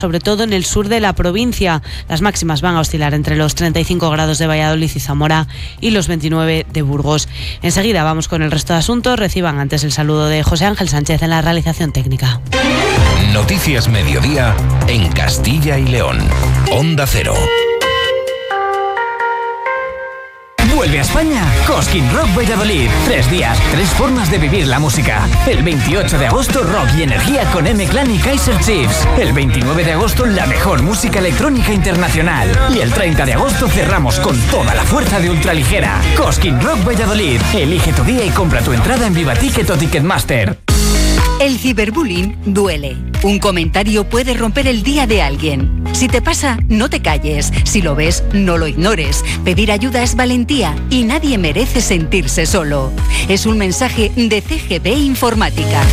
sobre todo en el sur de la provincia. Las máximas van a oscilar entre los 35 grados de Valladolid y Zamora y los 29 de Burgos. Enseguida vamos con el resto de asuntos. Reciban antes el saludo de José Ángel Sánchez en la realización técnica. Noticias Mediodía en Castilla y León. Onda Cero. Vuelve a España Cosquín Rock Valladolid. 3 días, 3 formas de vivir la música. El 28 de agosto, rock y energía con M-Clan y Kaiser Chiefs. El 29 de agosto, la mejor música electrónica internacional. Y el 30 de agosto cerramos con toda la fuerza de ultraligera. Cosquín Rock Valladolid. Elige tu día y compra tu entrada en Vivaticket o Ticketmaster. El ciberbullying duele. Un comentario puede romper el día de alguien. Si te pasa, no te calles. Si lo ves, no lo ignores. Pedir ayuda es valentía y nadie merece sentirse solo. Es un mensaje de CGB Informática.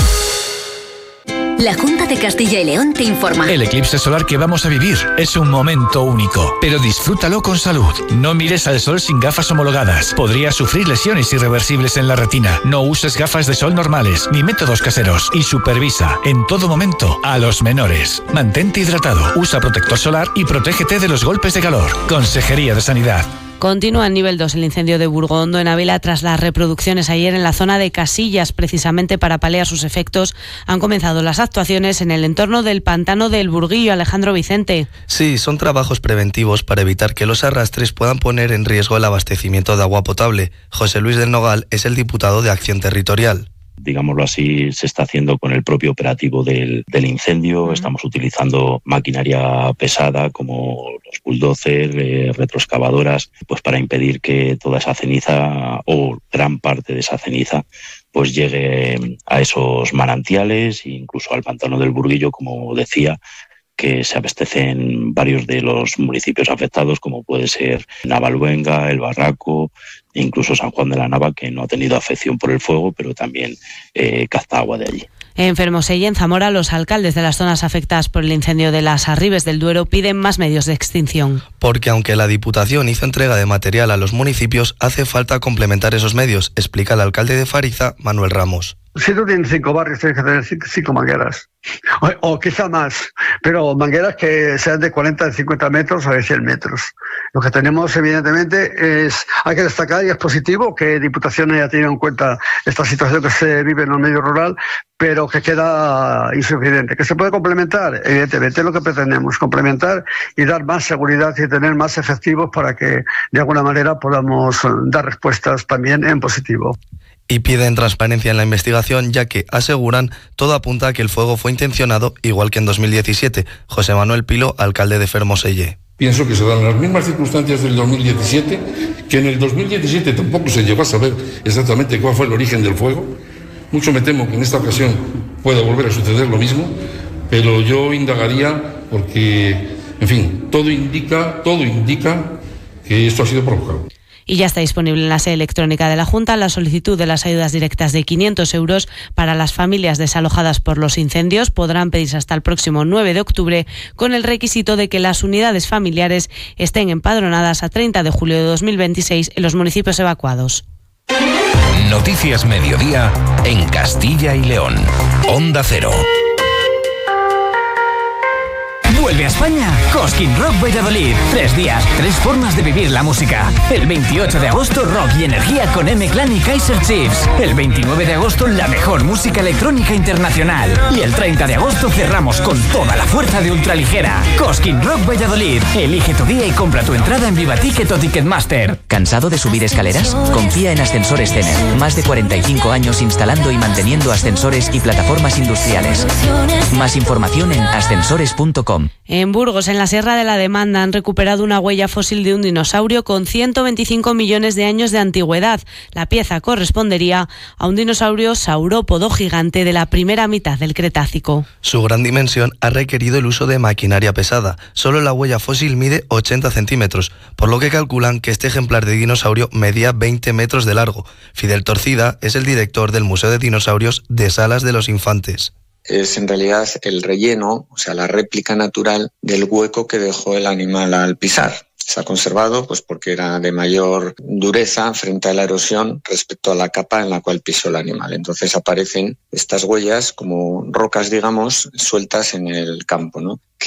La Junta de Castilla y León te informa. El eclipse solar que vamos a vivir es un momento único, pero disfrútalo con salud. No mires al sol sin gafas homologadas. Podrías sufrir lesiones irreversibles en la retina. No uses gafas de sol normales ni métodos caseros. Y supervisa en todo momento a los menores. Mantente hidratado, usa protector solar y protégete de los golpes de calor. Consejería de Sanidad. Continúa en nivel 2 el incendio de Burgondo en Ávila tras las reproducciones ayer en la zona de Casillas. Precisamente para paliar sus efectos han comenzado las actuaciones en el entorno del pantano del Burguillo. Alejandro Vicente. Sí, son trabajos preventivos para evitar que los arrastres puedan poner en riesgo el abastecimiento de agua potable. José Luis del Nogal es el diputado de Acción Territorial. Digámoslo así, se está haciendo con el propio operativo del incendio. Estamos utilizando maquinaria pesada como los bulldozers, retroexcavadoras, pues para impedir que toda esa ceniza o gran parte de esa ceniza pues llegue a esos manantiales e incluso al pantano del Burguillo, como decía, que se abastecen varios de los municipios afectados, como puede ser Navalluenga, El Barraco, e incluso San Juan de la Nava, que no ha tenido afección por el fuego, pero también capta agua de allí. En Fermoselle y en Zamora, los alcaldes de las zonas afectadas por el incendio de las Arribes del Duero piden más medios de extinción. Porque aunque la Diputación hizo entrega de material a los municipios, hace falta complementar esos medios, explica el alcalde de Fariza, Manuel Ramos. Si tú tienes 5 barrios, tienes que tener 5 mangueras, o quizá más, pero mangueras que sean de 40, de 50 metros o de 100 metros. Lo que tenemos, evidentemente, hay que destacar, y es positivo, que Diputación haya tenido en cuenta esta situación que se vive en el medio rural, pero que queda insuficiente. ¿Que se puede complementar? Evidentemente, es lo que pretendemos, complementar y dar más seguridad y tener más efectivos para que, de alguna manera, podamos dar respuestas también en positivo. Y piden transparencia en la investigación, ya que, aseguran, todo apunta a que el fuego fue intencionado, igual que en 2017. José Manuel Pilo, alcalde de Fermoselle. Pienso que se dan las mismas circunstancias del 2017, que en el 2017 tampoco se llegó a saber exactamente cuál fue el origen del fuego. Mucho me temo que en esta ocasión pueda volver a suceder lo mismo, pero yo indagaría porque, en fin, todo indica que esto ha sido provocado. Y ya está disponible en la sede electrónica de la Junta la solicitud de las ayudas directas de 500 euros para las familias desalojadas por los incendios. Podrán pedirse hasta el próximo 9 de octubre con el requisito de que las unidades familiares estén empadronadas a 30 de julio de 2026 en los municipios evacuados. Noticias Mediodía en Castilla y León. Onda Cero. Vuelve a España Cosquín Rock Valladolid. 3 días, 3 formas de vivir la música. El 28 de agosto, rock y energía con M-Clan y Kaiser Chiefs. El 29 de agosto, la mejor música electrónica internacional. Y el 30 de agosto cerramos con toda la fuerza de ultraligera. Cosquín Rock Valladolid. Elige tu día y compra tu entrada en Vivaticket o Ticketmaster. ¿Cansado de subir escaleras? Confía en Ascensores Tener. Más de 45 años instalando y manteniendo ascensores y plataformas industriales. Más información en ascensores.com. En Burgos, en la Sierra de la Demanda, han recuperado una huella fósil de un dinosaurio con 125 millones de años de antigüedad. La pieza correspondería a un dinosaurio saurópodo gigante de la primera mitad del Cretácico. Su gran dimensión ha requerido el uso de maquinaria pesada. Solo la huella fósil mide 80 centímetros, por lo que calculan que este ejemplar de dinosaurio medía 20 metros de largo. Fidel Torcida es el director del Museo de Dinosaurios de Salas de los Infantes. Es en realidad el relleno, o sea, la réplica natural del hueco que dejó el animal al pisar. Se ha conservado pues porque era de mayor dureza frente a la erosión respecto a la capa en la cual pisó el animal. Entonces aparecen estas huellas como rocas, digamos, sueltas en el campo, ¿no?